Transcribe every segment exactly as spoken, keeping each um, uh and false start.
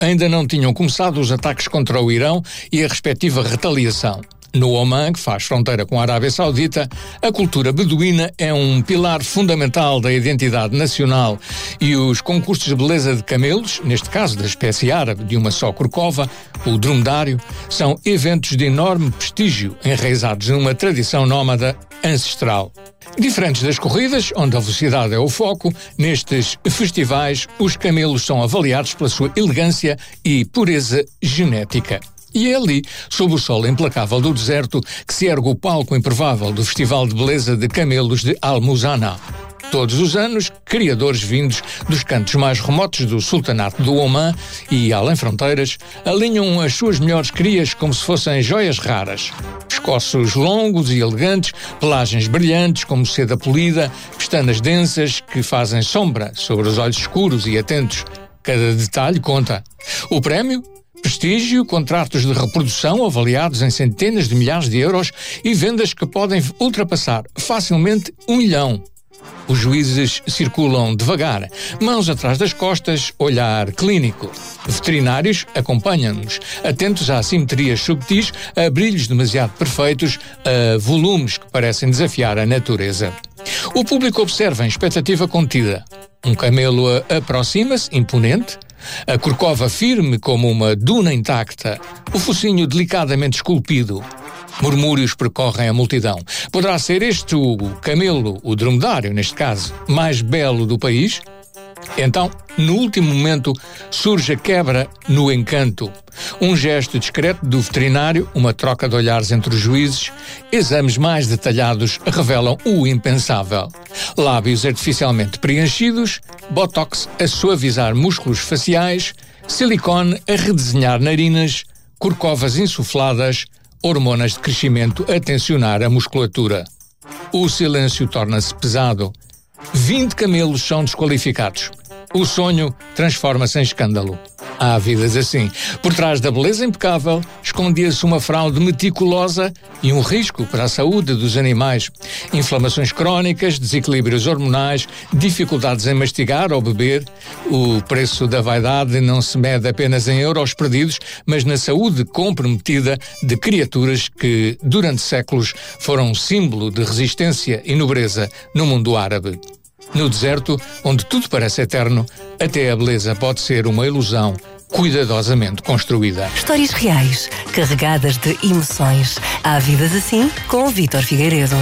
ainda não tinham começado os ataques contra o Irão e a respectiva retaliação. No Omã, que faz fronteira com a Arábia Saudita, a cultura beduína é um pilar fundamental da identidade nacional e os concursos de beleza de camelos, neste caso da espécie árabe de uma só corcova, o dromedário, são eventos de enorme prestígio enraizados numa tradição nómada ancestral. Diferentes das corridas, onde a velocidade é o foco, nestes festivais os camelos são avaliados pela sua elegância e pureza genética. E é ali, sob o sol implacável do deserto, que se ergue o palco improvável do Festival de Beleza de Camelos de Al-Muzana. Todos os anos, criadores vindos dos cantos mais remotos do Sultanato do Omã e além fronteiras, alinham as suas melhores crias como se fossem joias raras. Pescoços longos e elegantes, pelagens brilhantes como seda polida, pestanas densas que fazem sombra sobre os olhos escuros e atentos. Cada detalhe conta. O prémio? Prestígio, contratos de reprodução avaliados em centenas de milhares de euros e vendas que podem ultrapassar facilmente um milhão. Os juízes circulam devagar, mãos atrás das costas, olhar clínico. Veterinários acompanham-nos, atentos a assimetrias subtis, a brilhos demasiado perfeitos, a volumes que parecem desafiar a natureza. O público observa em expectativa contida. Um camelo aproxima-se, imponente, a corcova firme como uma duna intacta, o focinho delicadamente esculpido. Murmúrios percorrem a multidão. Poderá ser este o camelo, o dromedário neste caso, mais belo do país? Então, no último momento, surge a quebra no encanto. Um gesto discreto do veterinário, uma troca de olhares entre os juízes, exames mais detalhados revelam o impensável. Lábios artificialmente preenchidos, botox a suavizar músculos faciais, silicone a redesenhar narinas, corcovas insufladas, hormonas de crescimento a tensionar a musculatura. O silêncio torna-se pesado. Vinte camelos são desqualificados. O sonho transforma-se em escândalo. Há vidas assim. Por trás da beleza impecável, escondia-se uma fraude meticulosa e um risco para a saúde dos animais. Inflamações crónicas, desequilíbrios hormonais, dificuldades em mastigar ou beber. O preço da vaidade não se mede apenas em euros perdidos, mas na saúde comprometida de criaturas que, durante séculos, foram símbolo de resistência e nobreza no mundo árabe. No deserto, onde tudo parece eterno, até a beleza pode ser uma ilusão cuidadosamente construída. Histórias reais, carregadas de emoções. Há vidas assim, com o Vítor Figueiredo.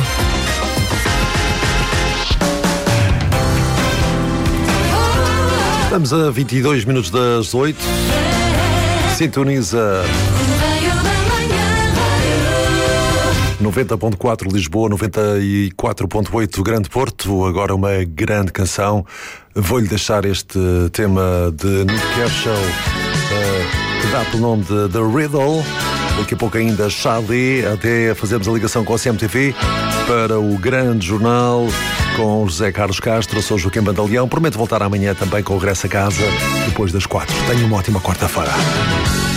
Estamos a vinte e dois minutos das oito. Sintoniza noventa ponto quatro Lisboa, noventa e quatro ponto oito Grande Porto. Agora uma grande canção. Vou-lhe deixar este tema de Nick Kershaw, uh, que dá pelo nome de The Riddle. Daqui a pouco ainda Xadé, até fazemos a ligação com a C M T V para o grande jornal com José Carlos Castro. Eu sou Joaquim Bandaleão. Prometo voltar amanhã também com o Regresso a Casa depois das quatro. Tenha uma ótima quarta-feira.